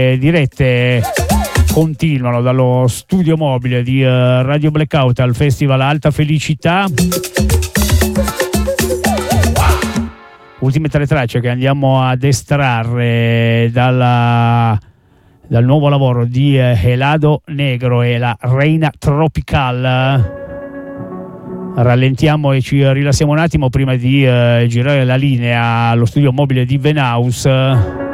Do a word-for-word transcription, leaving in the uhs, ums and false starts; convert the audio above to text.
dirette continuano dallo studio mobile di uh, Radio Blackout al Festival Alta Felicità. Ultime tre tracce che andiamo ad estrarre dalla, dal nuovo lavoro di uh, Helado Negro e la Reina Tropical. Rallentiamo e ci rilassiamo un attimo prima di uh, girare la linea allo studio mobile di Venhouse.